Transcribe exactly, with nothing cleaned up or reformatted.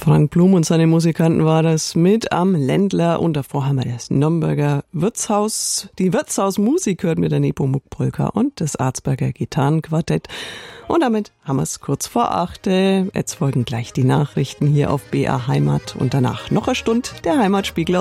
Frank Blum und seine Musikanten war das mit am Ländler und davor haben wir das Nürnberger Wirtshaus, die Wirtshausmusik hört mit der Nepomuk Polka und das Arzberger Gitarrenquartett. Und damit haben wir es kurz vor acht. Jetzt folgen gleich die Nachrichten hier auf B R Heimat und danach noch eine Stunde der Heimatspiegel.